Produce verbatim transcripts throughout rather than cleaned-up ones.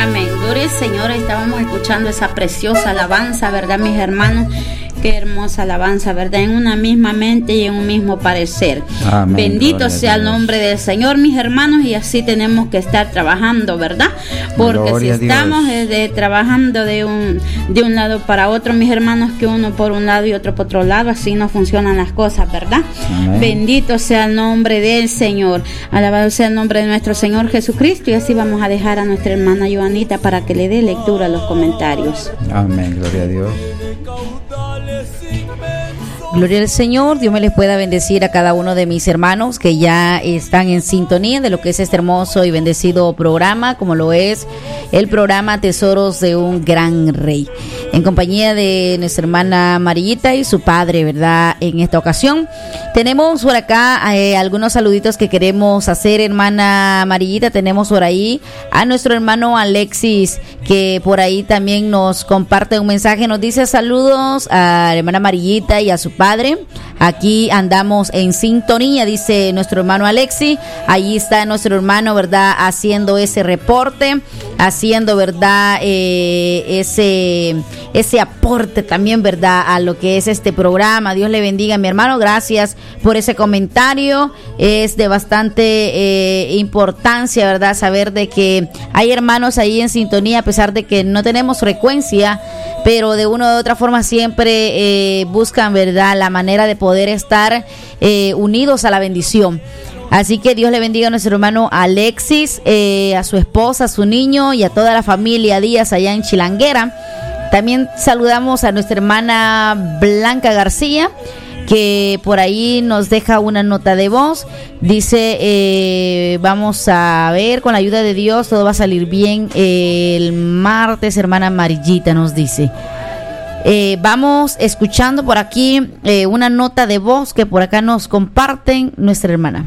Amén. Gloria al Señor. Estábamos escuchando esa preciosa alabanza, ¿verdad, mis hermanos? Qué hermosa alabanza, ¿verdad? En una misma mente y en un mismo parecer. Amén. Bendito Gloria sea el nombre del Señor, mis hermanos, y así tenemos que estar trabajando, ¿verdad? Porque Gloria si estamos de, trabajando de un, de un lado para otro, mis hermanos, que uno por un lado y otro por otro lado, así no funcionan las cosas, ¿verdad? Amén. Bendito sea el nombre del Señor. Alabado sea el nombre de nuestro Señor Jesucristo. Y así vamos a dejar a nuestra hermana Joanita para que le dé lectura a los comentarios. Amén. Gloria a Dios. Gloria al Señor, Dios me les pueda bendecir a cada uno de mis hermanos que ya están en sintonía de lo que es este hermoso y bendecido programa, como lo es el programa Tesoros de un Gran Rey, en compañía de nuestra hermana Marillita y su padre, ¿verdad? En esta ocasión tenemos por acá eh, algunos saluditos que queremos hacer, hermana Marillita. Tenemos por ahí a nuestro hermano Alexis, que por ahí también nos comparte un mensaje, nos dice saludos a la hermana Marillita y a su padre. Aquí andamos en sintonía, dice nuestro hermano Alexi. Allí está nuestro hermano, ¿verdad? Haciendo ese reporte, haciendo, ¿verdad? Eh, ese, ese aporte también, ¿verdad? A lo que es este programa. Dios le bendiga, mi hermano. Gracias por ese comentario. Es de bastante eh, importancia, ¿verdad? Saber de que hay hermanos ahí en sintonía, a pesar de que no tenemos frecuencia, pero de una u otra forma siempre eh, buscan, ¿verdad?, la manera de poder estar eh, unidos a la bendición. Así que Dios le bendiga a nuestro hermano Alexis, eh, a su esposa, a su niño y a toda la familia Díaz allá en Chilanguera. También saludamos a nuestra hermana Blanca García, que por ahí nos deja una nota de voz. Dice, eh, vamos a ver, con la ayuda de Dios todo va a salir bien eh, el martes, hermana Marillita nos dice. Eh, vamos escuchando por aquí eh, una nota de voz que por acá nos comparten nuestra hermana.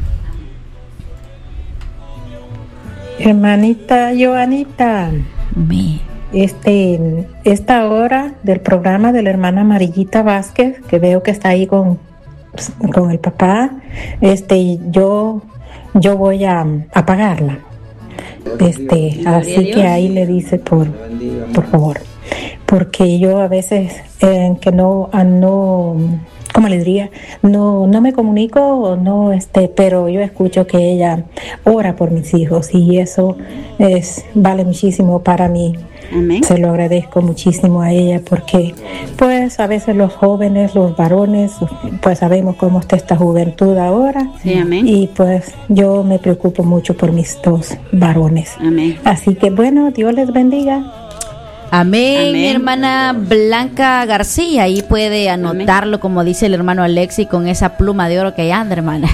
Hermanita Joanita, Me. este, esta hora del programa de la hermana Marillita Vázquez, que veo que está ahí con, con el papá, este, yo, yo voy a apagarla. Este, así que ahí le dice por, por favor, porque yo a veces eh, que no, no, ¿cómo le diría? No, no me comunico, no, este, pero yo escucho que ella ora por mis hijos y eso es vale muchísimo para mí. Amén. Se lo agradezco muchísimo a ella porque pues a veces los jóvenes, los varones, pues sabemos cómo está esta juventud ahora. Sí, amén. Y pues yo me preocupo mucho por mis dos varones. Amén. Así que bueno, Dios les bendiga. Amén, Amén. Hermana Blanca García, ahí puede anotarlo, amén, como dice el hermano Alexi, con esa pluma de oro que anda, hermana.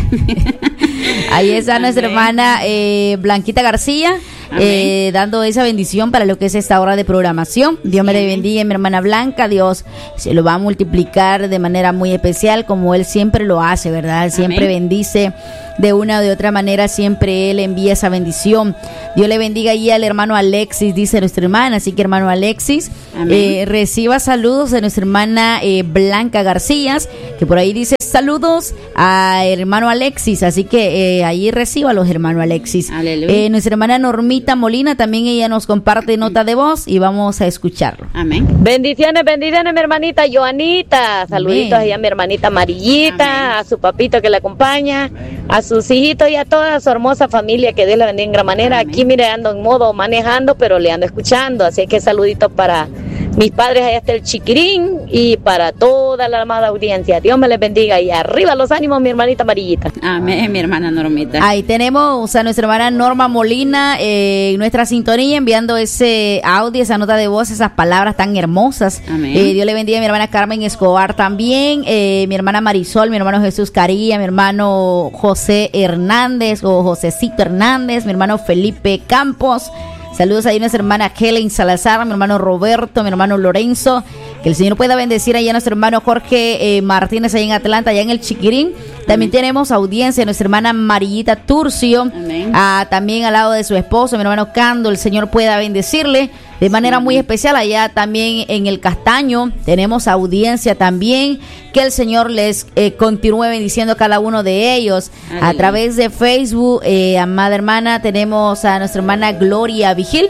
Ahí está nuestra amén. hermana eh, Blanquita García, eh, dando esa bendición para lo que es esta hora de programación. Dios me le bendiga, mi hermana Blanca. Dios se lo va a multiplicar de manera muy especial, como Él siempre lo hace, ¿verdad? Él siempre amén. bendice de una o de otra manera, siempre Él envía esa bendición. Dios le bendiga ahí al hermano Alexis, dice nuestra hermana. Así que, hermano Alexis, eh, reciba saludos de nuestra hermana eh, Blanca García, que por ahí dice saludos a hermano Alexis. Así que eh, ahí reciba a los hermanos Alexis. Eh, nuestra hermana Normita Molina, también ella nos comparte nota de voz y vamos a escucharlo. Amén. Bendiciones, bendiciones, mi hermanita Joanita. Saluditos ahí a mi hermanita Marillita, amén, a su papito que la acompaña, a sus hijitos y a toda su hermosa familia, que Dios la bendiga en gran manera. Amén. Aquí mire, ando en modo manejando, pero le ando escuchando, así que saluditos para mis padres allá hasta el Chiquirín y para toda la amada audiencia. Dios me les bendiga y arriba los ánimos, mi hermanita Marillita. Amén, mi hermana Normita. Ahí tenemos a nuestra hermana Norma Molina eh, en nuestra sintonía, enviando ese audio, esa nota de voz, esas palabras tan hermosas. Amén. Eh, Dios le bendiga a mi hermana Carmen Escobar también, eh, mi hermana Marisol, mi hermano Jesús Carilla, mi hermano José Hernández o Josecito Hernández, mi hermano Felipe Campos. Saludos ahí a nuestra hermana Helen Salazar, mi hermano Roberto, mi hermano Lorenzo. Que el Señor pueda bendecir allá a nuestro hermano Jorge eh, Martínez allá en Atlanta, allá en el Chiquirín. También amén. Tenemos audiencia de nuestra hermana Marillita Turcio, ah, también al lado de su esposo, mi hermano Cando. El Señor pueda bendecirle de manera sí, muy especial allá también en el Castaño. Tenemos audiencia también. Que el Señor les eh, continúe bendiciendo a cada uno de ellos. Aleluya. A través de Facebook, eh, amada hermana, tenemos a nuestra hermana Gloria Vigil.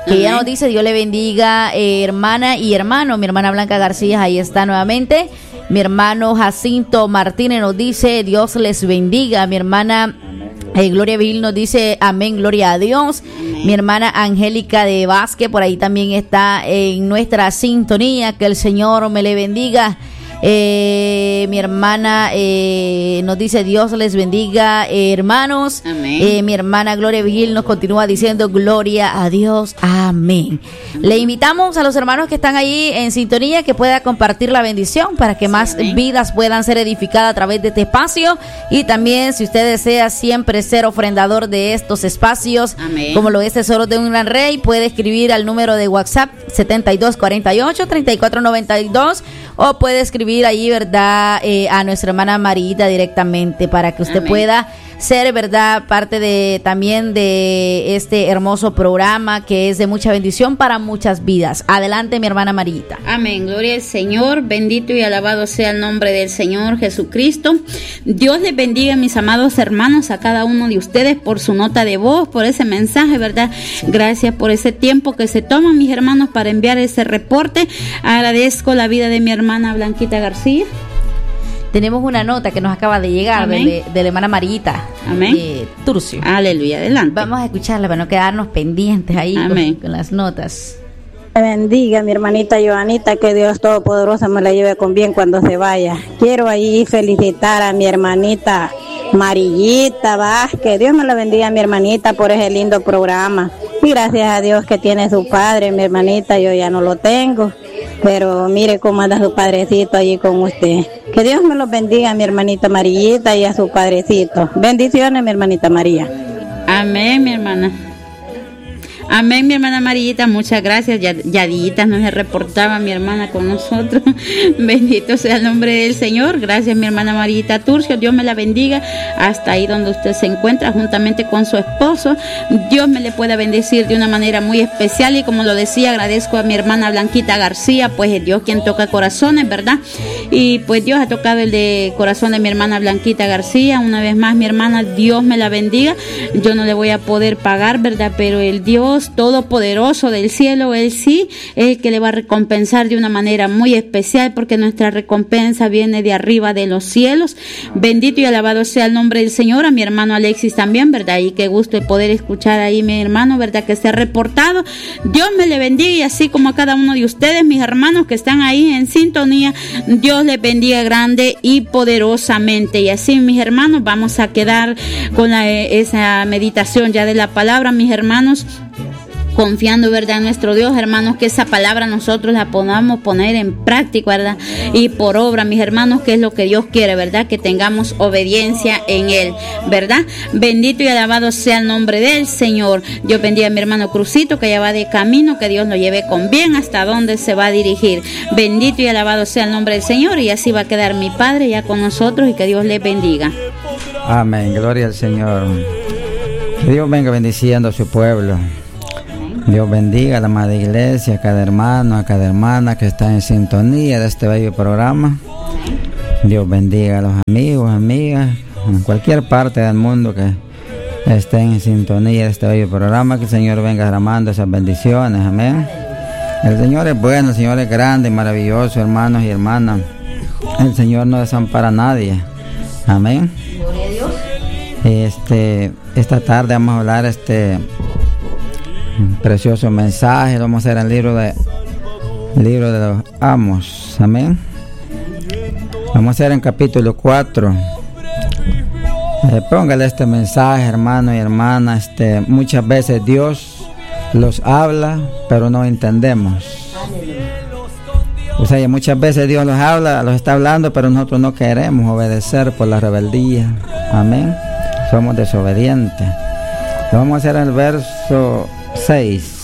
que Amén. Ya nos dice, Dios le bendiga, eh, hermana y hermano. Mi hermana Blanca García, ahí está nuevamente. Mi hermano Jacinto Martínez nos dice, Dios les bendiga. Mi hermana eh, Gloria Vigil nos dice, amén, gloria a Dios. Amén. Mi hermana Angélica de Vázquez, por ahí también está en nuestra sintonía. Que el Señor me le bendiga. Eh, mi hermana eh, nos dice, Dios les bendiga, eh, hermanos. Amén. Eh, mi hermana Gloria Vigil nos continúa diciendo, gloria a Dios, amén. Amén. Le invitamos a los hermanos que están ahí en sintonía que pueda compartir la bendición para que más sí, vidas puedan ser edificadas a través de este espacio. Y también, si usted desea siempre ser ofrendador de estos espacios, amén, como lo es Tesoros de un Gran Rey, puede escribir al número de WhatsApp setenta y dos cuarenta y ocho, treinta y cuatro noventa y dos, o puede escribir ahí, verdad, eh, a nuestra hermana Marita directamente, para que usted Amén. Pueda ser, verdad, parte de también de este hermoso programa que es de mucha bendición para muchas vidas. Adelante, mi hermana Marita. Amén, gloria al Señor, bendito y alabado sea el nombre del Señor Jesucristo. Dios les bendiga, mis amados hermanos, a cada uno de ustedes por su nota de voz, por ese mensaje, verdad. Gracias por ese tiempo que se toman, mis hermanos, para enviar ese reporte. Agradezco la vida de mi hermana Blanquita García. Tenemos una nota que nos acaba de llegar de, de la hermana Marita. Amén. De Turcio. Aleluya, adelante. Vamos a escucharla para no quedarnos pendientes ahí con, con las notas. Me bendiga mi hermanita Joanita, que Dios Todopoderoso me la lleve con bien cuando se vaya. Quiero ahí felicitar a mi hermanita Marillita Vázquez. Dios me la bendiga, mi hermanita, por ese lindo programa. Y gracias a Dios que tiene su padre, mi hermanita, yo ya no lo tengo. Pero mire cómo anda su padrecito allí con usted. Que Dios me los bendiga a mi hermanita Marillita y a su padrecito. Bendiciones, mi hermanita María. Amén, mi hermana. Amén, mi hermana Marillita, muchas gracias. Ya, Yadita nos reportaba mi hermana con nosotros. Bendito sea el nombre del Señor. Gracias, mi hermana Marillita Turcio. Dios me la bendiga hasta ahí donde usted se encuentra, juntamente con su esposo. Dios me le pueda bendecir de una manera muy especial. Y como lo decía, agradezco a mi hermana Blanquita García, pues es Dios quien toca corazones, ¿verdad? Y pues Dios ha tocado el de corazón de mi hermana Blanquita García. Una vez más, mi hermana, Dios me la bendiga. Yo no le voy a poder pagar, ¿verdad? Pero el Dios Todopoderoso del cielo, Él sí es el que le va a recompensar de una manera muy especial, porque nuestra recompensa viene de arriba de los cielos. Bendito y alabado sea el nombre del Señor. A mi hermano Alexis también, ¿verdad? Y qué gusto el poder escuchar ahí, mi hermano, ¿verdad? Que se ha reportado. Dios me le bendiga, y así como a cada uno de ustedes, mis hermanos que están ahí en sintonía, Dios les bendiga grande y poderosamente. Y así, mis hermanos, vamos a quedar con la, esa meditación ya de la palabra, mis hermanos, confiando, ¿verdad?, en nuestro Dios, hermanos, que esa palabra nosotros la podamos poner en práctica, ¿verdad?, y por obra, mis hermanos, que es lo que Dios quiere, ¿verdad?, que tengamos obediencia en Él, ¿verdad? Bendito y alabado sea el nombre del Señor. Dios bendiga a mi hermano Crucito, que ya va de camino, que Dios lo lleve con bien hasta donde se va a dirigir. Bendito y alabado sea el nombre del Señor, y así va a quedar mi Padre ya con nosotros, y que Dios les bendiga. Amén, gloria al Señor. Que Dios venga bendiciendo a su pueblo. Dios bendiga a la madre iglesia, a cada hermano, a cada hermana que está en sintonía de este bello programa. Dios bendiga a los amigos, amigas, en cualquier parte del mundo que estén en sintonía de este bello programa. Que el Señor venga derramando esas bendiciones, amén. El Señor es bueno, el Señor es grande y maravilloso, hermanos y hermanas. El Señor no desampara a nadie, amén. Gloria a Dios. Este, esta tarde vamos a hablar este un precioso mensaje. Lo vamos a hacer en el libro de libro de los Amos, amén. Vamos a hacer en capítulo cuatro. Eh, póngale este mensaje, hermano y hermana. Este, muchas veces Dios los habla, pero no entendemos. O sea, muchas veces Dios los habla, los está hablando, pero nosotros no queremos obedecer por la rebeldía, amén. Somos desobedientes. Lo vamos a hacer en el verso seis,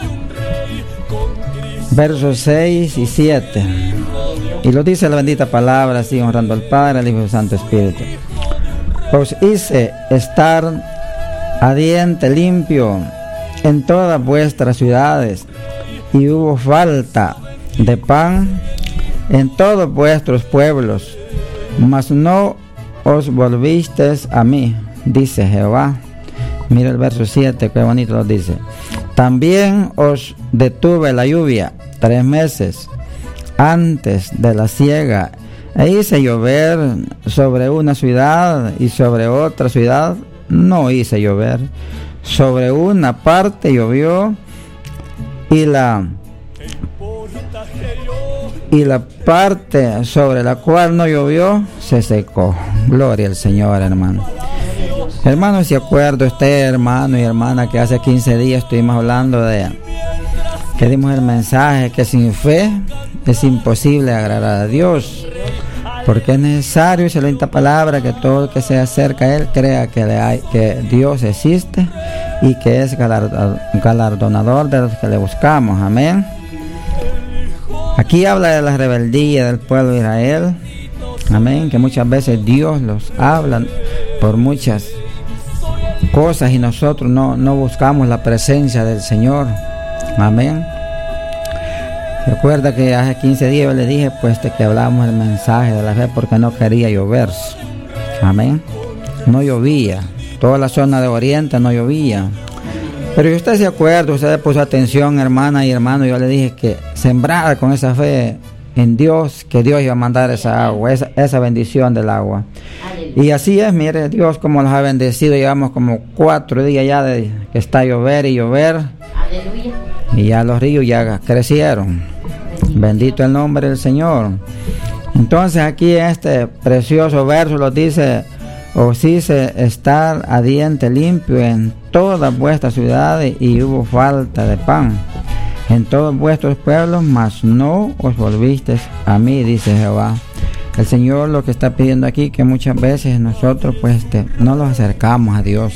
versos seis y siete, y lo dice la bendita palabra, así, honrando al Padre, al Hijo y al Santo Espíritu. Os hice estar a diente limpio en todas vuestras ciudades, y hubo falta de pan en todos vuestros pueblos, mas no os volvisteis a mí, dice Jehová. Mira el verso siete, qué bonito lo dice. También os detuve la lluvia tres meses antes de la siega, e hice llover sobre una ciudad y sobre otra ciudad no hice llover. Sobre una parte llovió y la y la parte sobre la cual no llovió se secó. Gloria al Señor, hermano. Hermano, si acuerda usted, hermano y hermana, que hace quince días estuvimos hablando de que dimos el mensaje que sin fe es imposible agradar a Dios, porque es necesario, se lo dice la palabra, que todo el que se acerca a Él crea que, le hay, que Dios existe y que es galardonador de los que le buscamos. Amén. Aquí habla de la rebeldía del pueblo de Israel. Amén. Que muchas veces Dios los habla por muchas cosas y nosotros no, no buscamos la presencia del Señor. Amén. Recuerda que hace quince días yo le dije pues de que hablábamos del mensaje de la fe porque no quería llover. Amén. No llovía. Toda la zona de Oriente no llovía. Pero si usted se acuerda, usted puso atención, hermana y hermano, yo le dije que sembrara con esa fe en Dios, que Dios iba a mandar esa agua, esa, esa bendición del agua. Aleluya. Y así es, mire Dios como los ha bendecido. Llevamos como cuatro días ya de que está a llover y llover. Aleluya. Y ya los ríos ya crecieron. Bendito el nombre del Señor. Entonces aquí este precioso verso lo dice: os hice estar a diente limpio en todas vuestras ciudades y hubo falta de pan en todos vuestros pueblos, mas no os volvisteis a mí, dice Jehová. El Señor lo que está pidiendo aquí, que muchas veces nosotros pues este, no nos acercamos a Dios,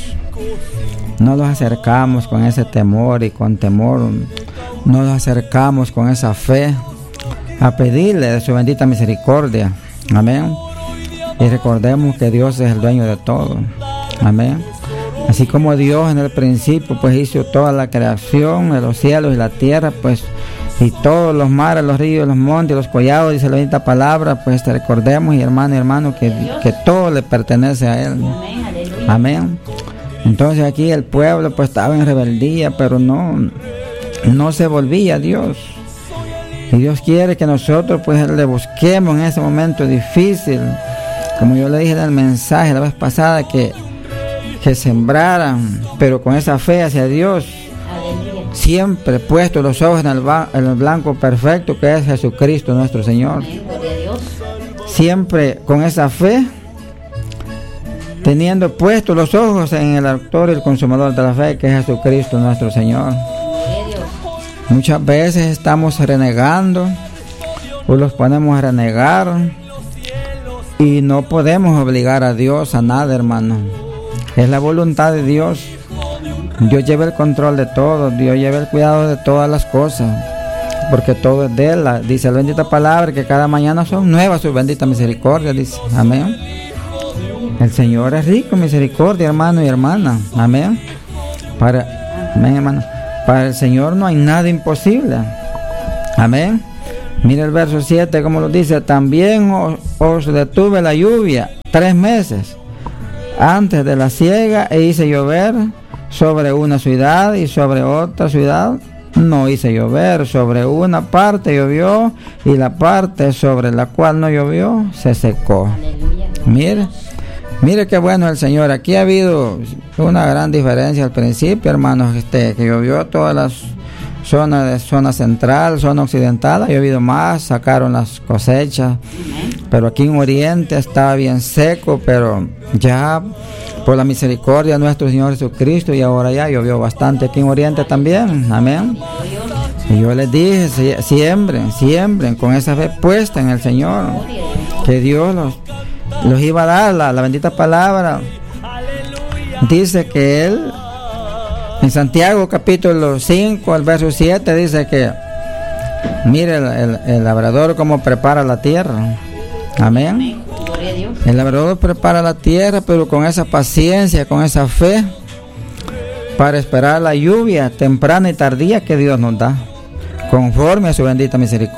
no nos acercamos con ese temor y con temor, no nos acercamos con esa fe a pedirle de su bendita misericordia. Amén. Y recordemos que Dios es el dueño de todo. Amén. Así como Dios en el principio pues hizo toda la creación de los cielos y la tierra, pues, y todos los mares, los ríos, los montes, los collados, dice la bendita palabra, pues recordemos, y hermano y hermano, que, que todo le pertenece a Él. Amén. Entonces aquí el pueblo pues estaba en rebeldía, pero no, no se volvía a Dios. Y Dios quiere que nosotros pues le busquemos en ese momento difícil. Como yo le dije en el mensaje la vez pasada, que, que sembraran, pero con esa fe hacia Dios, siempre puesto los ojos en el, en el blanco perfecto que es Jesucristo nuestro Señor. Siempre con esa fe, teniendo puestos los ojos en el autor y el consumador de la fe, que es Jesucristo nuestro Señor. Muchas veces estamos renegando o los ponemos a renegar y no podemos obligar a Dios a nada, hermano. Es la voluntad de Dios. Dios lleva el control de todo, Dios lleva el cuidado de todas las cosas, porque todo es de Él. Dice la bendita palabra que cada mañana son nuevas sus benditas misericordias, dice. Amén. El Señor es rico en misericordia, hermano y hermana. Amén. Para, amén, hermano. Para el Señor no hay nada imposible. Amén. Mira el verso siete, como lo dice: también os, os detuve la lluvia tres meses antes de la siega, e hice llover sobre una ciudad y sobre otra ciudad no hice llover. Sobre una parte llovió y la parte sobre la cual no llovió se secó. Mire, mire qué bueno el Señor. Aquí ha habido una gran diferencia al principio, hermanos, este, que llovió todas las zona de zona central, zona occidental, ha llovido más, sacaron las cosechas, pero aquí en Oriente estaba bien seco, pero ya por la misericordia de nuestro Señor Jesucristo, y ahora ya llovió bastante aquí en Oriente también. Amén. Y yo les dije, siembren, siembren con esa fe puesta en el Señor, que Dios los, los iba a dar. La, la bendita palabra dice que Él, en Santiago capítulo cinco, al verso siete, dice que mire el, el, el labrador cómo prepara la tierra. Amén. El labrador prepara la tierra, pero con esa paciencia, con esa fe, para esperar la lluvia temprana y tardía que Dios nos da, conforme a su bendita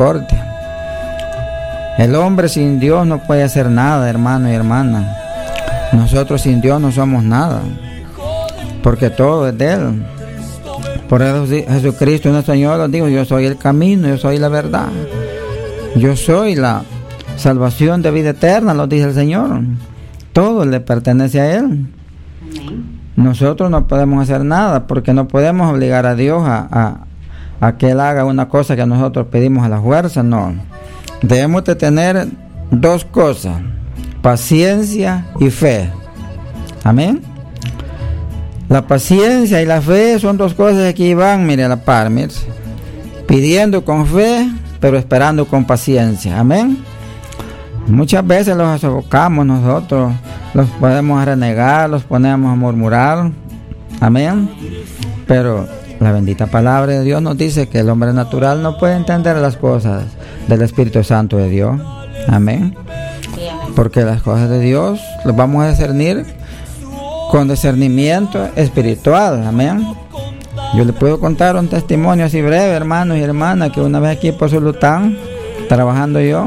misericordia. El hombre sin Dios no puede hacer nada, hermano y hermana. Nosotros sin Dios no somos nada, porque todo es de Él. Por eso Jesucristo nuestro Señor nos dijo: yo soy el camino, yo soy la verdad, yo soy la salvación de vida eterna, lo dice el Señor. Todo le pertenece a Él. Nosotros no podemos hacer nada, porque no podemos obligar a Dios a, a, a que Él haga una cosa que nosotros pedimos a la fuerza. No, debemos de tener dos cosas: paciencia y fe. Amén. La paciencia y la fe son dos cosas que van, mire, a la par, mire, pidiendo con fe, pero esperando con paciencia. Amén. Muchas veces los sofocamos nosotros, los podemos renegar, los ponemos a murmurar. Amén. Pero la bendita palabra de Dios nos dice que el hombre natural no puede entender las cosas del Espíritu Santo de Dios. Amén. Porque las cosas de Dios las vamos a discernir con discernimiento espiritual. Amén. Yo le puedo contar un testimonio así breve, hermanos y hermanas, que una vez aquí por Zulután, trabajando yo,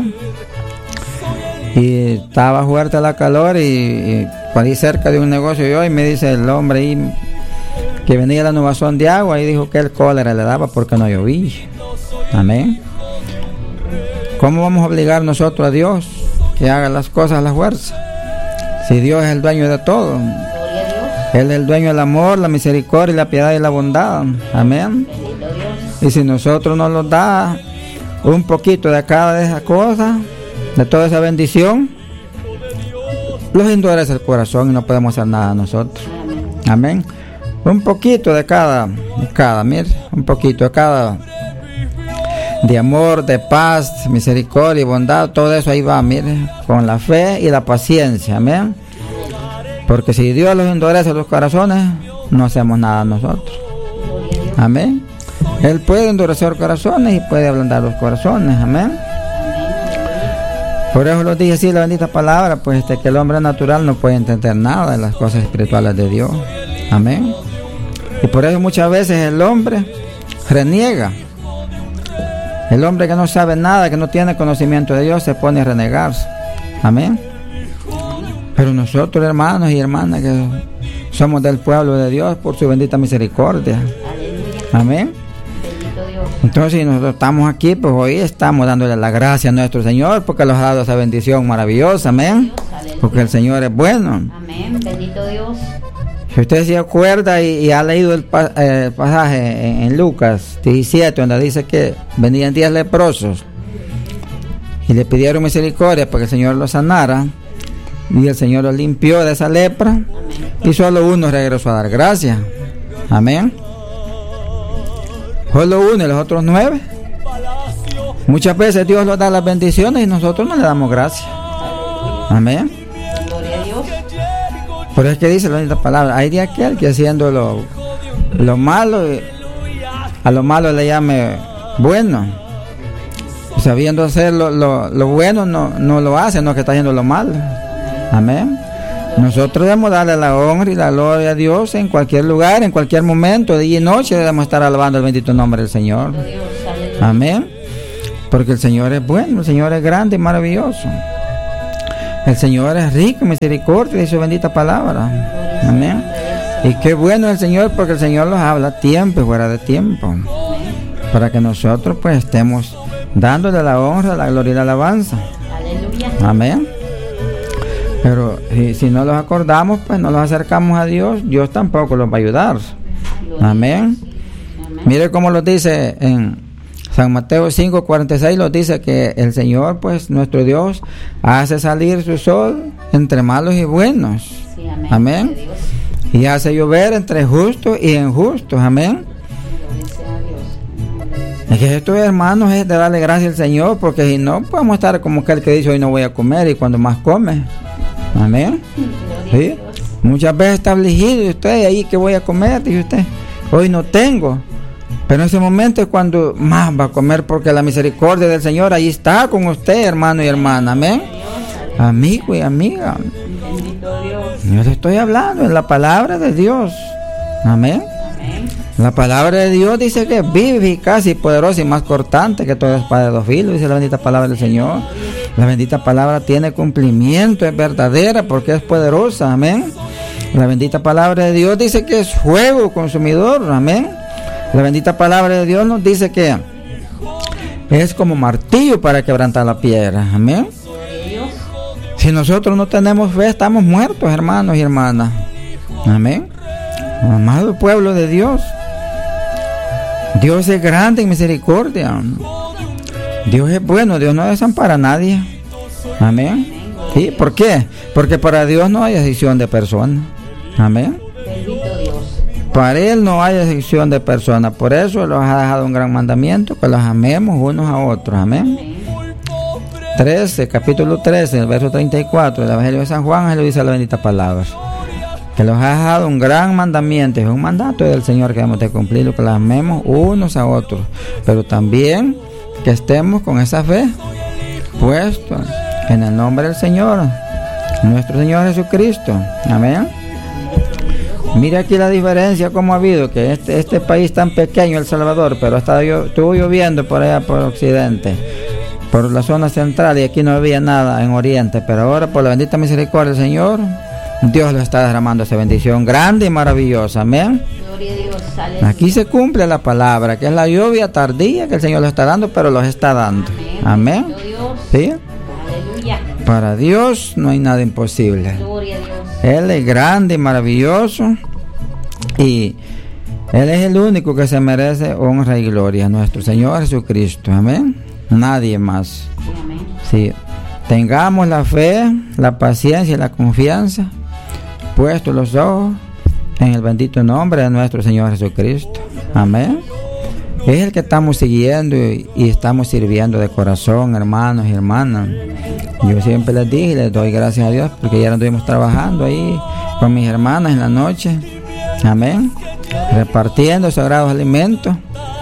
y estaba fuerte la calor, y, y por ahí cerca de un negocio yo, y me dice el hombre ahí que venía la nubazón de agua, y dijo que el cólera le daba porque no llovía. Amén. ¿Cómo vamos a obligar nosotros a Dios que haga las cosas a la fuerza? Si Dios es el dueño de todo. Él es el dueño del amor, la misericordia, la piedad y la bondad. Amén. Y si nosotros nos nos da un poquito de cada de esas cosas, de toda esa bendición, los endurece el corazón y no podemos hacer nada nosotros. Amén. Un poquito de cada, de cada, mire, un poquito de cada, de amor, de paz, misericordia y bondad, todo eso ahí va, mire, con la fe y la paciencia. Amén. Porque si Dios los endurece los corazones, no hacemos nada nosotros. Amén. Él puede endurecer los corazones y puede ablandar los corazones. Amén. Por eso lo dije así, la bendita palabra, pues este, que el hombre natural no puede entender nada de las cosas espirituales de Dios. Amén. Y por eso muchas veces el hombre reniega. El hombre que no sabe nada, que no tiene conocimiento de Dios, se pone a renegarse. Amén. Pero nosotros, hermanos y hermanas, que somos del pueblo de Dios, por su bendita misericordia. Amén. Entonces, si nosotros estamos aquí, pues hoy estamos dándole la gracia a nuestro Señor, porque nos ha dado esa bendición maravillosa. Amén. Porque el Señor es bueno. Amén. Bendito Dios. Si usted se acuerda y, y ha leído el, pa, eh, el pasaje en, en Lucas diecisiete, donde dice que venían diez leprosos y le pidieron misericordia para que el Señor los sanara, y el Señor los limpió de esa lepra. Amén. Y solo uno regresó a dar gracias. Amén. Solo uno y los otros nueve. Muchas veces Dios nos da las bendiciones y nosotros no le damos gracias. Amén. Gloria a Dios. Por eso es que dice la bonita palabra: hay de aquel que haciendo lo, lo malo, a lo malo le llame bueno, sabiendo hacer lo, lo, lo bueno no, no lo hace, no que está haciendo lo malo. Amén. Nosotros debemos darle la honra y la gloria a Dios en cualquier lugar, en cualquier momento, día y noche debemos estar alabando el bendito nombre del Señor. Amén. Porque el Señor es bueno, el Señor es grande y maravilloso. El Señor es rico en misericordia y su bendita palabra. Amén. Y qué bueno es el Señor, porque el Señor nos habla a tiempo y fuera de tiempo, para que nosotros pues estemos dándole la honra, la gloria y la alabanza. Amén. Pero si, si no los acordamos, pues no los acercamos a Dios, Dios tampoco los va a ayudar. Amén. Mire cómo lo dice en San Mateo cinco cuarenta y seis, lo dice que el Señor, pues nuestro Dios, hace salir su sol entre malos y buenos. Amén. Y hace llover entre justos y injustos. Amén. Es que esto, hermanos, es de darle gracias al Señor, porque si no, podemos estar como aquel que dice: hoy no voy a comer, y cuando más come. Amén. ¿Sí? Muchas veces está afligido y usted, ahí que voy a comer, dice usted, hoy no tengo. Pero en ese momento es cuando más va a comer, porque la misericordia del Señor ahí está con usted, hermano y hermana. Amén. Amigo y amiga, yo le estoy hablando en la palabra de Dios. Amén. La palabra de Dios dice que es viva, eficaz y poderosa y más cortante que toda espada de dos filos, dice la bendita palabra del Señor. La bendita palabra tiene cumplimiento, es verdadera porque es poderosa. Amén. La bendita palabra de Dios dice que es fuego consumidor. Amén. La bendita palabra de Dios nos dice que es como martillo para quebrantar la piedra. Amén. Si nosotros no tenemos fe, estamos muertos, hermanos y hermanas. Amén. Amado pueblo de Dios, Dios es grande en misericordia. Dios es bueno, Dios no desampara a nadie. Amén. ¿Sí? ¿Por qué? Porque para Dios no hay excepción de personas. Amén. Para Él no hay excepción de personas. Por eso los ha dejado un gran mandamiento, que los amemos unos a otros. Amén. trece, capítulo trece, el verso treinta y cuatro del Evangelio de San Juan, Él lo dice la bendita palabra. Que los ha dejado un gran mandamiento, es un mandato del Señor que debemos de cumplir, que los amemos unos a otros. Pero también que estemos con esa fe puesto en el nombre del Señor, nuestro Señor Jesucristo. Amén. Mira aquí la diferencia como ha habido, que este, este país tan pequeño, El Salvador, pero estaba yo, estuvo lloviendo por allá por occidente, por la zona central, y aquí no había nada en oriente, pero ahora por la bendita misericordia del Señor, Dios le está derramando esa bendición grande y maravillosa. Amén. Gloria a Dios. Aquí se cumple la palabra, que es la lluvia tardía que el Señor le está dando, pero los está dando. Amén. Amén. ¿Sí? Aleluya. Para Dios no hay nada imposible. Gloria a Dios. Él es grande y maravilloso, y Él es el único que se merece honra y gloria, nuestro Señor Jesucristo. Amén. Nadie más. Amén. Sí. Tengamos la fe, la paciencia y la confianza, puestos los ojos en el bendito nombre de nuestro Señor Jesucristo. Amén. Es el que estamos siguiendo y, y estamos sirviendo de corazón, hermanos y hermanas. Yo siempre les dije y les doy gracias a Dios porque ya no estuvimos trabajando ahí con mis hermanas en la noche. Amén. Repartiendo sagrados alimentos,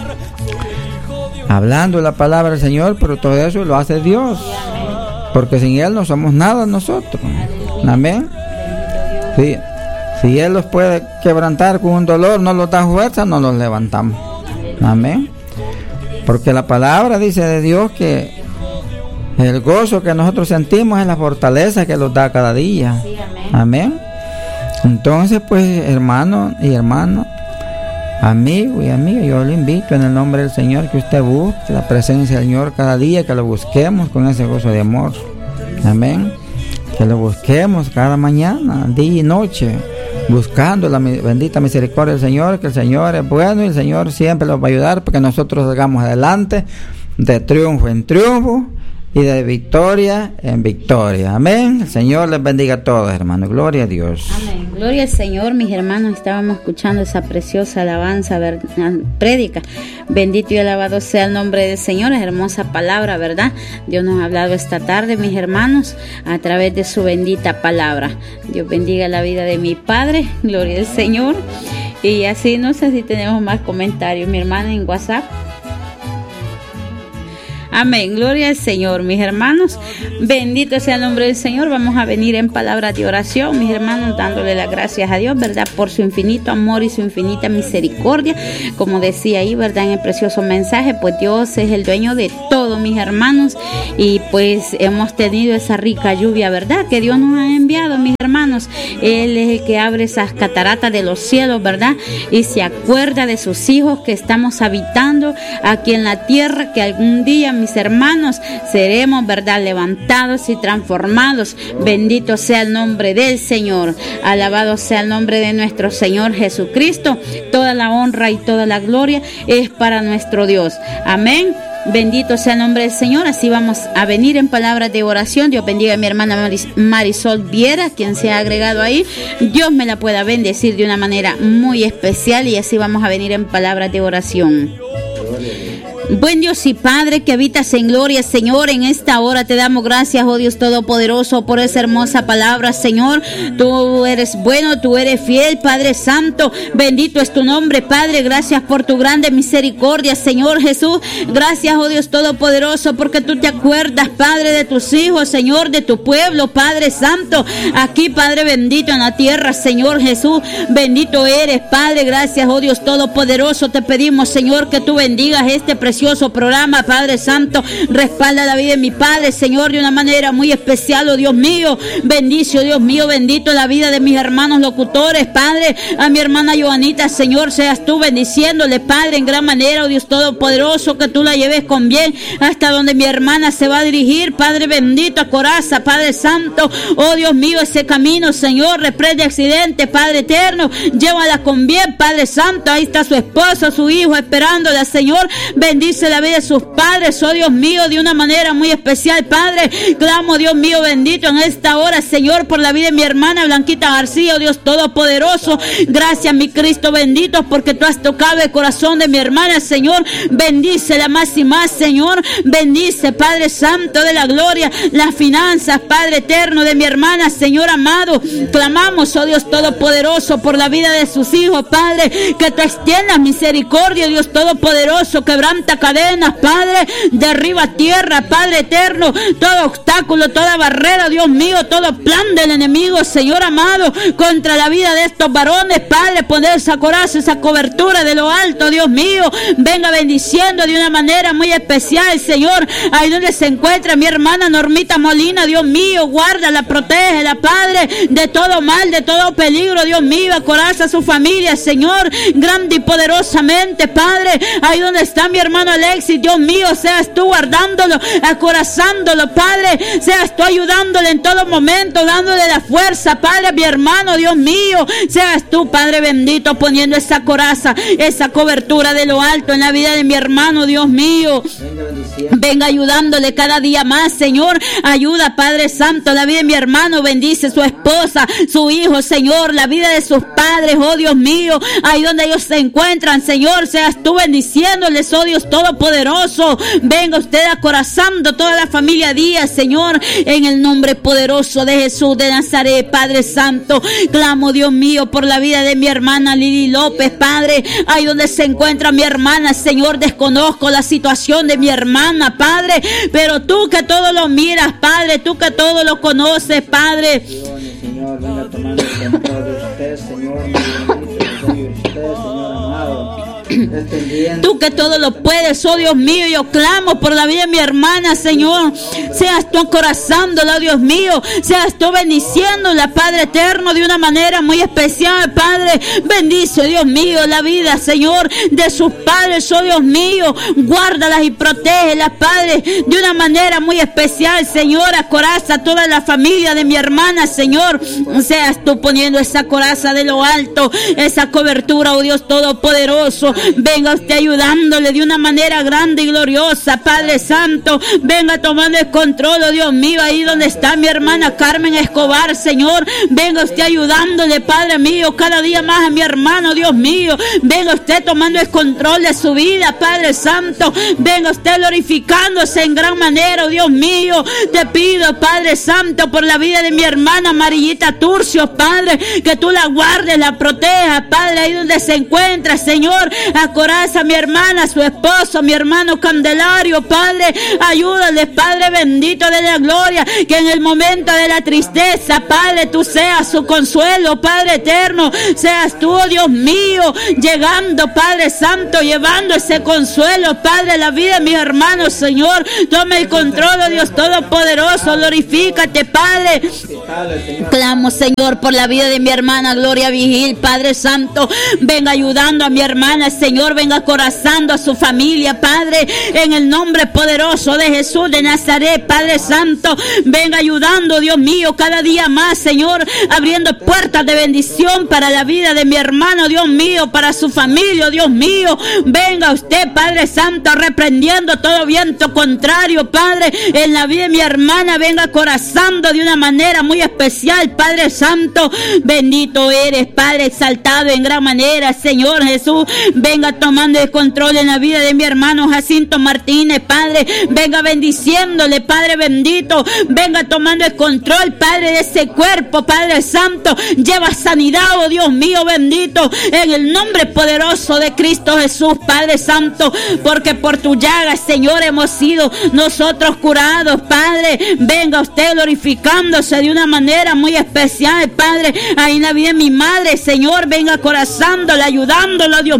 hablando la palabra del Señor, pero todo eso lo hace Dios, porque sin Él no somos nada nosotros. Amén. Sí. Si Él los puede quebrantar con un dolor, no los da fuerza, no los levantamos. Amén. Porque la palabra dice de Dios que el gozo que nosotros sentimos es la fortaleza que los da cada día. Amén. Entonces, pues, hermano y hermana, amigo y amiga, yo le invito en el nombre del Señor que usted busque la presencia del Señor cada día, que lo busquemos con ese gozo de amor. Amén. Que lo busquemos cada mañana, día y noche, buscando la bendita misericordia del Señor, que el Señor es bueno y el Señor siempre nos va a ayudar para que nosotros salgamos adelante de triunfo en triunfo y de victoria en victoria. Amén. El Señor les bendiga a todos, hermanos. Gloria a Dios. Amén. Gloria al Señor, mis hermanos. Estábamos escuchando esa preciosa alabanza, ¿verdad? Prédica. Bendito y alabado sea el nombre del Señor. Es hermosa palabra, ¿verdad? Dios nos ha hablado esta tarde, mis hermanos, a través de su bendita palabra. Dios bendiga la vida de mi Padre. Gloria al Señor. Y así, no sé si tenemos más comentarios, mi hermana, en WhatsApp. Amén, gloria al Señor, mis hermanos. Bendito sea el nombre del Señor. Vamos a venir en palabras de oración, mis hermanos, dándole las gracias a Dios, ¿verdad? Por su infinito amor y su infinita misericordia. Como decía ahí, ¿verdad? En el precioso mensaje, pues Dios es el dueño de todo, mis hermanos. Y pues hemos tenido esa rica lluvia, ¿verdad? Que Dios nos ha enviado, mis hermanos. Él es el que abre esas cataratas de los cielos, ¿verdad? Y se acuerda de sus hijos que estamos habitando aquí en la tierra, que algún día, mis hermanos, seremos, ¿verdad?, levantados y transformados. Bendito sea el nombre del Señor. Alabado sea el nombre de nuestro Señor Jesucristo. Toda la honra y toda la gloria es para nuestro Dios. Amén. Bendito sea el nombre del Señor. Así vamos a venir en palabras de oración. Dios bendiga a mi hermana Maris, Marisol Viera, quien se ha agregado ahí. Dios me la pueda bendecir de una manera muy especial, y así vamos a venir en palabras de oración. Buen Dios y Padre que habitas en gloria, Señor, en esta hora te damos gracias, oh Dios Todopoderoso, por esa hermosa palabra, Señor. Tú eres bueno, tú eres fiel, Padre Santo. Bendito es tu nombre, Padre. Gracias por tu grande misericordia, Señor Jesús. Gracias, oh Dios Todopoderoso, porque tú te acuerdas, Padre, de tus hijos, Señor, de tu pueblo, Padre Santo. Aquí, Padre bendito, en la tierra, Señor Jesús. Bendito eres, Padre. Gracias, oh Dios Todopoderoso. Te pedimos, Señor, que tú bendigas este presente precioso programa, Padre Santo. Respalda la vida de mi Padre, Señor, de una manera muy especial, oh Dios mío. Bendice, oh Dios mío, bendito la vida de mis hermanos locutores, Padre. A mi hermana Joanita, Señor, seas tú bendiciéndole, Padre, en gran manera, oh Dios Todopoderoso, que tú la lleves con bien hasta donde mi hermana se va a dirigir, Padre bendito, a Coraza, Padre Santo. Oh Dios mío, ese camino, Señor, reprende accidentes, Padre eterno. Llévala con bien, Padre Santo. Ahí está su esposo, su hijo, esperándola, Señor. Bendice la vida de sus padres, oh Dios mío, de una manera muy especial, Padre. Clamo, Dios mío, bendito en esta hora, Señor, por la vida de mi hermana Blanquita García, oh Dios Todopoderoso. Gracias, mi Cristo bendito, porque tú has tocado el corazón de mi hermana, Señor. Bendícela más y más, Señor. Bendice, Padre Santo de la gloria, las finanzas, Padre eterno, de mi hermana, Señor amado. Clamamos, oh Dios Todopoderoso, por la vida de sus hijos, Padre, que te extiendas misericordia, Dios Todopoderoso. Quebranta cadenas, Padre, derriba tierra, Padre eterno, todo obstáculo, toda barrera, Dios mío, todo plan del enemigo, Señor amado, contra la vida de estos varones, Padre. Poner esa coraza, esa cobertura de lo alto, Dios mío. Venga bendiciendo de una manera muy especial, Señor, ahí donde se encuentra mi hermana Normita Molina, Dios mío. Guárdala, protégela, Padre, de todo mal, de todo peligro, Dios mío. Acoraza a su familia, Señor, grande y poderosamente, Padre. Ahí donde está mi hermano Alexis, Dios mío, seas tú guardándolo, acorazándolo, Padre. Seas tú ayudándole en todo momento, dándole la fuerza, Padre, a mi hermano, Dios mío. Seas tú, Padre bendito, poniendo esa coraza, esa cobertura de lo alto en la vida de mi hermano, Dios mío. Venga ayudándole cada día más, Señor. Ayuda, Padre Santo, la vida de mi hermano. Bendice su esposa, su hijo, Señor, la vida de sus padres, oh Dios mío. Ahí donde ellos se encuentran, Señor, seas tú bendiciéndoles, oh Dios Todopoderoso. Venga usted acorazando toda la familia Díaz, Señor, en el nombre poderoso de Jesús de Nazaret, Padre Santo. Clamo, Dios mío, por la vida de mi hermana Lili López, Padre. Ahí donde se encuentra mi hermana, Señor, desconozco la situación de mi hermana, Padre, pero tú que todo lo miras, Padre, tú que todo lo conoces, Padre. Señor, venga tomando el control de usted, Señor, mi bendito, soy usted, Señor amado. Tú que todo lo puedes, oh Dios mío, yo clamo por la vida de mi hermana, Señor. Seas tú acorazándola, oh Dios mío. Seas tú bendiciéndola, Padre eterno, de una manera muy especial, Padre. Bendice, Dios mío, la vida, Señor, de sus padres, oh Dios mío. Guárdalas y protégelas, Padre, de una manera muy especial, Señor. Acoraza a toda la familia de mi hermana, Señor. Seas tú poniendo esa coraza de lo alto, esa cobertura, oh Dios Todopoderoso. Venga usted ayudándole de una manera grande y gloriosa, Padre Santo. Venga tomando el control, oh Dios mío, ahí donde está mi hermana Carmen Escobar, Señor. Venga usted ayudándole, Padre mío, cada día más a mi hermano, Dios mío. Venga usted tomando el control de su vida, Padre Santo. Venga usted glorificándose en gran manera, oh Dios mío. Te pido, Padre Santo, por la vida de mi hermana Amarillita Turcio, Padre, que tú la guardes, la protejas, Padre, ahí donde se encuentra, Señor. Acoraza a mi hermana, a su esposo, mi hermano Candelario, Padre. Ayúdale, Padre bendito de la gloria, que en el momento de la tristeza, Padre, tú seas su consuelo, Padre eterno. Seas tú, oh Dios mío, llegando, Padre Santo, llevando ese consuelo, Padre, a la vida de mis hermanos, Señor. Toma el control, oh Dios Todopoderoso. Glorifícate, Padre. Clamo, Señor, por la vida de mi hermana Gloria Vigil, Padre Santo. Venga ayudando a mi hermana, Señor, venga acorazando a su familia, Padre, en el nombre poderoso de Jesús de Nazaret, Padre Santo. Venga ayudando, Dios mío, cada día más, Señor, abriendo puertas de bendición para la vida de mi hermano, Dios mío, para su familia, Dios mío. Venga usted, Padre Santo, reprendiendo todo viento contrario, Padre, en la vida de mi hermana. Venga acorazando de una manera muy especial, Padre Santo. Bendito eres, Padre, exaltado en gran manera, Señor Jesús. Venga tomando el control en la vida de mi hermano Jacinto Martínez, Padre. Venga bendiciéndole, Padre bendito. Venga tomando el control, Padre, de ese cuerpo, Padre Santo. Lleva sanidad, oh Dios mío bendito, en el nombre poderoso de Cristo Jesús, Padre Santo. Porque por tu llaga, Señor, hemos sido nosotros curados, Padre. Venga usted glorificándose de una manera muy especial, Padre, ahí en la vida de mi madre, Señor. Venga acorazándola, ayudándola, Dios mío.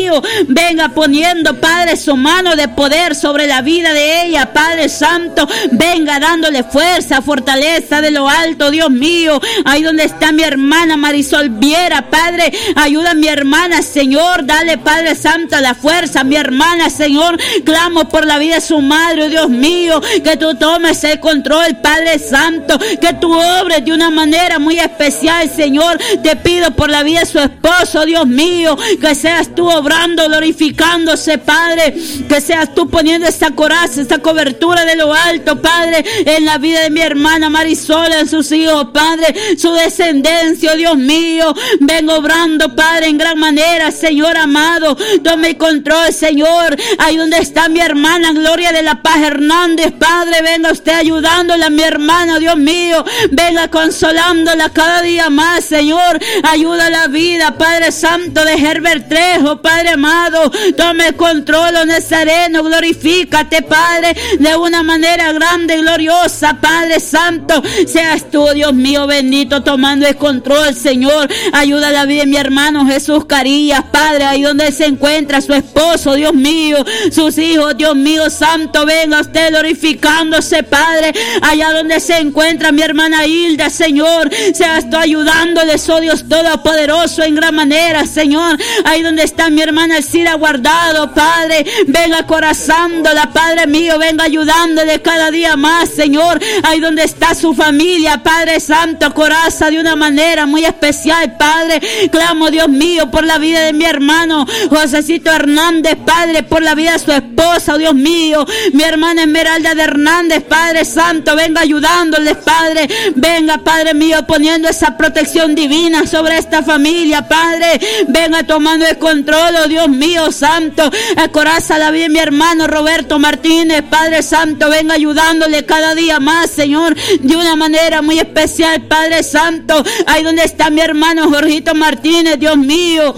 mío, venga poniendo, Padre, su mano de poder sobre la vida de ella, Padre Santo, venga dándole fuerza, fortaleza de lo alto, Dios mío, ahí donde está mi hermana Marisol Viera, Padre, ayuda a mi hermana, Señor, dale, Padre Santo, la fuerza a mi hermana, Señor, clamo por la vida de su madre, Dios mío, que tú tomes el control, Padre Santo, que tú obres de una manera muy especial, Señor, te pido por la vida de su esposo, Dios mío, que seas tú obrando, glorificándose, Padre, que seas tú poniendo esa coraza, esa cobertura de lo alto, Padre, en la vida de mi hermana Marisol, en sus hijos, Padre, su descendencia, Dios mío, ven obrando, Padre, en gran manera, Señor amado, tome el control, Señor, ahí donde está mi hermana Gloria de la Paz Hernández, Padre, venga usted ayudándola a mi hermana, Dios mío, venga consolándola cada día más, Señor, ayuda a la vida, Padre Santo, de Herbert Trejo, Padre amado, tome el control, oh Nazareno, glorifícate, Padre, de una manera grande y gloriosa, Padre Santo, seas tú, Dios mío, bendito, tomando el control, Señor, ayuda a la vida de mi hermano Jesús Carillas, Padre, ahí donde se encuentra su esposo, Dios mío, sus hijos, Dios mío, Santo, venga usted glorificándose, Padre, allá donde se encuentra mi hermana Hilda, Señor, seas tú ayudándoles, oh Dios Todopoderoso, en gran manera, Señor, ahí donde está mi hermana Elcira Guardado, Padre, venga corazándola, Padre mío, venga ayudándole cada día más, Señor, ahí donde está su familia, Padre Santo, coraza de una manera muy especial, Padre, clamo, Dios mío, por la vida de mi hermano Josecito Hernández, Padre, por la vida de su esposa, Dios mío, mi hermana Esmeralda de Hernández, Padre Santo, venga ayudándoles, Padre, venga, Padre mío, poniendo esa protección divina sobre esta familia, Padre, venga tomando el control, oh Dios mío, Santo, acoraza la vida de mi hermano Roberto Martínez, Padre Santo, venga ayudándole cada día más, Señor, de una manera muy especial, Padre Santo, ahí donde está mi hermano Jorgito Martínez, Dios mío,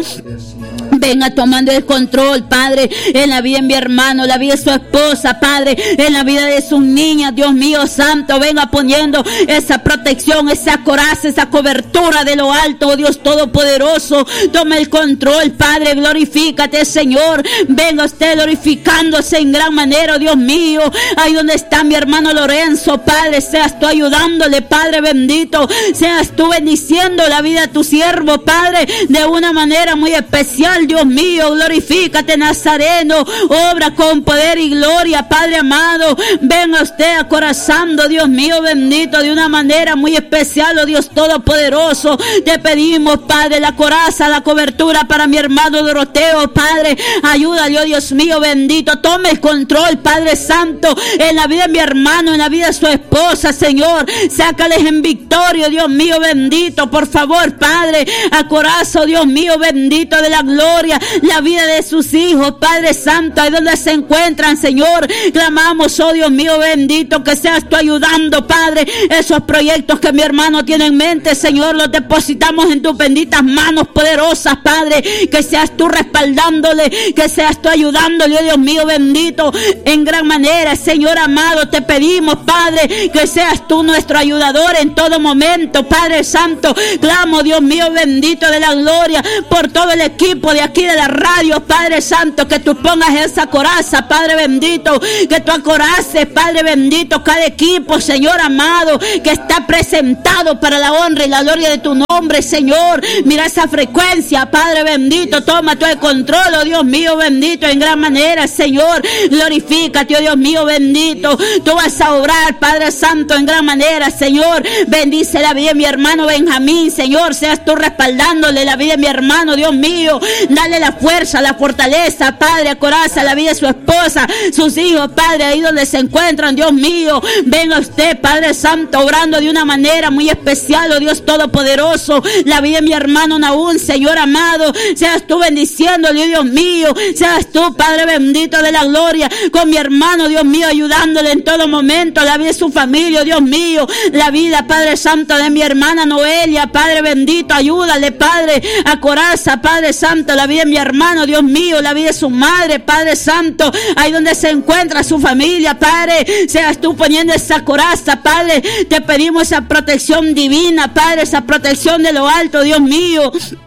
venga tomando el control, Padre, en la vida de mi hermano, la vida de su esposa, Padre, en la vida de sus niñas, Dios mío, Santo, venga poniendo esa protección, esa coraza, esa cobertura de lo alto, oh Dios Todopoderoso, toma el control, Padre, glorifícate, Señor, venga usted glorificándose en gran manera, oh Dios mío, ahí donde está mi hermano Lorenzo, Padre, seas tú ayudándole, Padre bendito, seas tú bendiciendo la vida de tu siervo, Padre, de una manera muy especial, Dios mío, glorifícate, Nazareno, obra con poder y gloria, Padre amado, venga usted acorazando, Dios mío, bendito, de una manera muy especial, oh Dios Todopoderoso, te pedimos, Padre, la coraza, la cobertura para mi hermano Doroteo, Padre, ayúdale, oh Dios mío, bendito, tome el control, Padre Santo, en la vida de mi hermano, en la vida de su esposa, Señor, sácales en victoria, Dios mío, bendito, por favor, Padre, acorazo, Dios mío, bendito, de la gloria, la vida de sus hijos, Padre Santo, ahí donde se encuentran, Señor, clamamos, oh Dios mío, bendito, que seas tú ayudando, Padre, esos proyectos que mi hermano tiene en mente, Señor, los depositamos en tus benditas manos poderosas, Padre, que seas tú respaldándole, que seas tú ayudándole, oh Dios mío, bendito, en gran manera, Señor amado, te pedimos, Padre, que seas tú nuestro ayudador en todo momento, Padre Santo, clamo, Dios mío, bendito de la gloria, por todo el equipo de aquí de la radio, Padre Santo, que tú pongas esa coraza, Padre bendito, que tú acoraces, Padre bendito, cada equipo, Señor amado, que está presentado para la honra y la gloria de tu nombre, Señor, mira esa frecuencia, Padre bendito, toma todo el control, oh Dios mío, bendito, en gran manera, Señor, glorifícate, oh Dios mío, bendito, tú vas a obrar, Padre Santo, en gran manera, Señor, bendice la vida de mi hermano Benjamín, Señor, seas tú respaldándole la vida de mi hermano, Dios mío, dale la fuerza, la fortaleza, Padre, acoraza la vida de su esposa, sus hijos, Padre, ahí donde se encuentran, Dios mío, venga usted, Padre Santo, obrando de una manera muy especial, oh Dios Todopoderoso, la vida de mi hermano Naún, Señor amado, seas tú bendiciéndole, Dios mío, seas tú, Padre bendito de la gloria, con mi hermano, Dios mío, ayudándole en todo momento, la vida de su familia, Dios mío, la vida, Padre Santo, de mi hermana Noelia, Padre bendito, ayúdale, Padre, acoraza, Padre Santo, la vida de mi hermano, Dios mío, la vida de su madre, Padre Santo, ahí donde se encuentra su familia, Padre, seas tú poniendo esa coraza, Padre, te pedimos esa protección divina, Padre, esa protección de lo alto, Dios mío,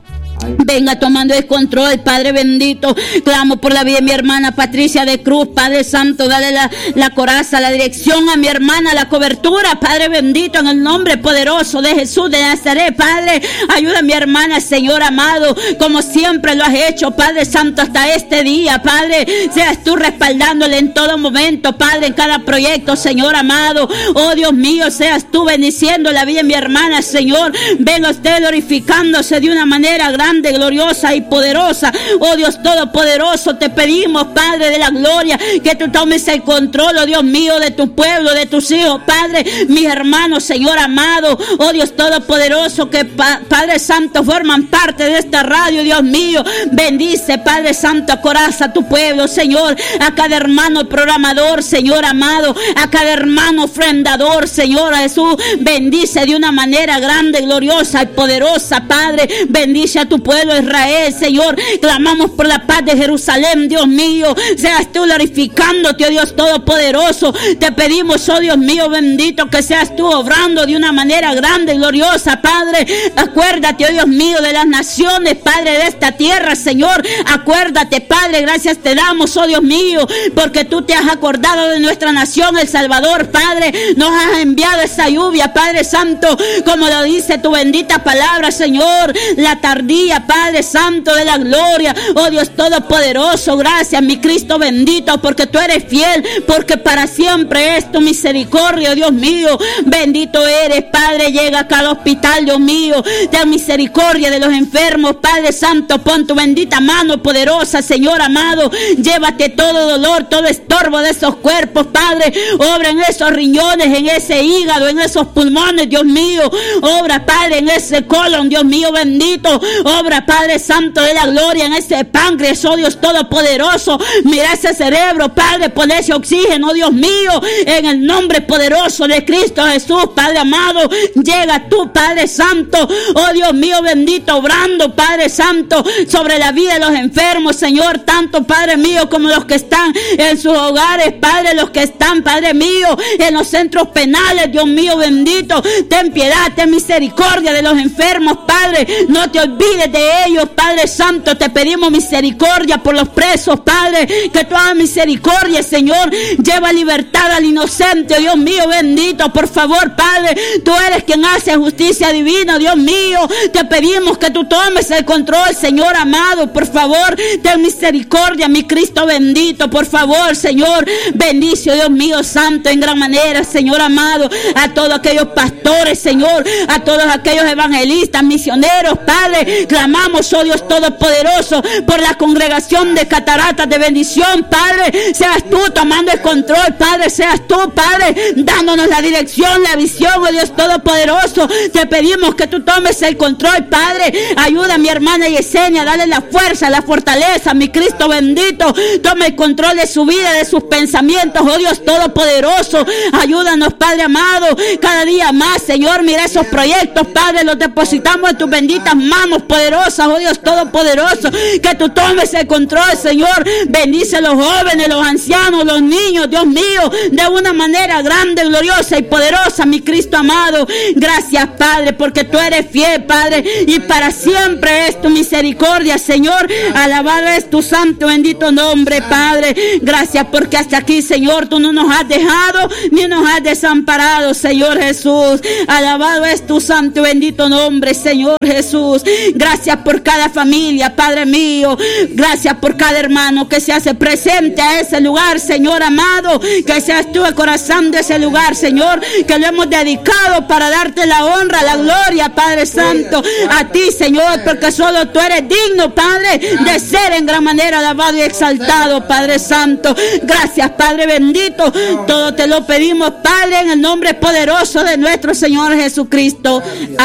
Venga tomando el control, Padre bendito. Clamo por la vida de mi hermana Patricia de Cruz, Padre Santo, dale la, la coraza, la dirección a mi hermana, la cobertura, Padre bendito, en el nombre poderoso de Jesús de Nazaret, Padre. Ayuda a mi hermana, Señor amado, como siempre lo has hecho, Padre Santo, hasta este día, Padre. Seas tú respaldándole en todo momento, Padre, en cada proyecto, Señor amado. Oh Dios mío, seas tú bendiciendo la vida de mi hermana, Señor. Venga usted glorificándose de una manera grande, gloriosa y poderosa. Oh Dios todopoderoso, te pedimos, Padre de la gloria, que tú tomes el control, oh Dios mío, de tu pueblo, de tus hijos, Padre, mis hermanos, Señor amado. Oh Dios todopoderoso, que pa- Padre Santo forman parte de esta radio, Dios mío. Bendice, Padre Santo, coraza a tu pueblo, Señor, a cada hermano programador, Señor amado, a cada hermano ofrendador, Señor Jesús. Bendice de una manera grande, gloriosa y poderosa, Padre. Bendice a tu pueblo Israel, Señor. Clamamos por la paz de Jerusalén, Dios mío. Seas tú glorificándote, oh Dios todopoderoso. Te pedimos, oh Dios mío bendito, que seas tú obrando de una manera grande y gloriosa, Padre. Acuérdate, oh Dios mío, de las naciones, Padre, de esta tierra, Señor. Acuérdate, Padre, gracias te damos, oh Dios mío, porque tú te has acordado de nuestra nación, El Salvador, Padre. Nos has enviado esa lluvia, Padre Santo, como lo dice tu bendita palabra, Señor. La tardía, Padre Santo de la gloria, oh Dios todopoderoso, gracias, mi Cristo bendito, porque tú eres fiel, porque para siempre es tu misericordia, Dios mío. Bendito eres, Padre. Llega a cada hospital, Dios mío. Ten misericordia de los enfermos, Padre Santo. Pon tu bendita mano poderosa, Señor amado. Llévate todo dolor, todo estorbo de esos cuerpos, Padre. Obra en esos riñones, en ese hígado, en esos pulmones, Dios mío. Obra, Padre, en ese colon, Dios mío bendito. Obra, Padre Santo de la gloria, en ese páncreas, oh Dios todopoderoso. Mira ese cerebro, Padre, pon ese oxígeno, Dios mío, en el nombre poderoso de Cristo Jesús, Padre amado. Llega tú, Padre Santo, oh Dios mío bendito, obrando, Padre Santo, sobre la vida de los enfermos, Señor, tanto, Padre mío, como los que están en sus hogares, Padre, los que están, Padre mío, en los centros penales, Dios mío bendito. Ten piedad, ten misericordia de los enfermos, Padre. No te olvides de ellos, Padre Santo. Te pedimos misericordia por los presos, Padre, que tú hagas misericordia, Señor. Lleva libertad al inocente, Dios mío bendito, por favor, Padre. Tú eres quien hace justicia divina, Dios mío. Te pedimos que tú tomes el control, Señor amado, por favor. Ten misericordia, mi Cristo bendito, por favor, Señor. Bendice, Dios mío santo, en gran manera, Señor amado, a todos aquellos pastores, Señor, a todos aquellos evangelistas, misioneros, Padre. Clamamos, oh Dios todopoderoso, por la congregación de Cataratas de Bendición, Padre. Seas tú tomando el control, Padre. Seas tú, Padre, dándonos la dirección, la visión, oh Dios todopoderoso. Te pedimos que tú tomes el control, Padre. Ayuda a mi hermana Yesenia, dale la fuerza, la fortaleza, mi Cristo bendito. Toma el control de su vida, de sus pensamientos, oh Dios todopoderoso. Ayúdanos, Padre amado, cada día más, Señor. Mira esos proyectos, Padre, los depositamos en tus benditas manos poderosas, oh Dios todopoderoso. Que tú tomes el control, Señor. Bendice a los jóvenes, los ancianos, los niños, Dios mío, de una manera grande, gloriosa y poderosa, mi Cristo amado. Gracias, Padre, porque tú eres fiel, Padre, y para siempre es tu misericordia, Señor. Alabado es tu santo bendito nombre, Padre. Gracias porque hasta aquí, Señor, tú no nos has dejado ni nos has desamparado, Señor Jesús. Alabado es tu santo bendito nombre, Señor Jesús. Gracias por cada familia, Padre mío. Gracias por cada hermano que se hace presente a ese lugar, Señor amado. Que seas tú el corazón de ese lugar, Señor, que lo hemos dedicado para darte la honra, la gloria, Padre Santo, a ti, Señor, porque solo tú eres digno, Padre, de ser en gran manera alabado y exaltado, Padre Santo. Gracias, Padre bendito. Todo te lo pedimos, Padre, en el nombre poderoso de nuestro Señor Jesucristo.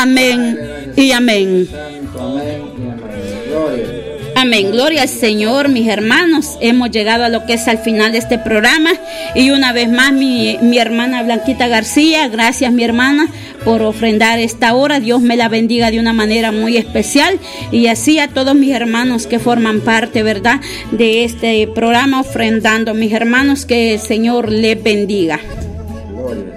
Amén y amén. Amén, gloria al Señor, mis hermanos. Hemos llegado a lo que es al final de este programa. Y una vez más, mi, mi hermana Blanquita García, gracias, mi hermana, por ofrendar esta hora. Dios me la bendiga de una manera muy especial. Y así a todos mis hermanos que forman parte, ¿verdad?, de este programa, ofrendando, mis hermanos, que el Señor les bendiga. Gloria.